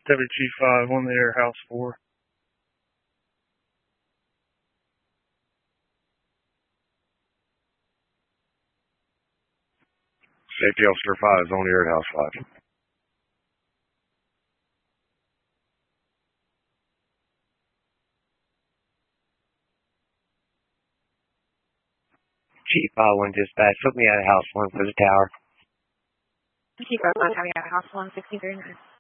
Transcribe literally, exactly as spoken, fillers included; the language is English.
W Chief five on the air, House four. Safety Officer five is on the air, House five. Chief five one dispatch, put me out of House one for the tower. Chief five one, having out of House one, sixteen thirty-nine.